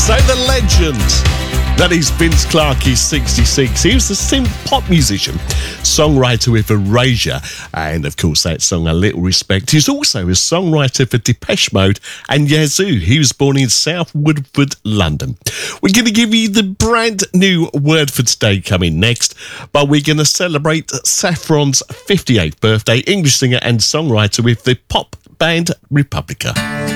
So the legend, that is Vince Clarke, he's 66. He was a synth pop musician, songwriter with Erasure, and of course that song A Little Respect. He's also a songwriter for Depeche Mode and Yazoo. He was born in South Woodford, London. We're going to give you the brand new word for today coming next, but we're going to celebrate Saffron's 58th birthday, English singer and songwriter with the pop band Republica.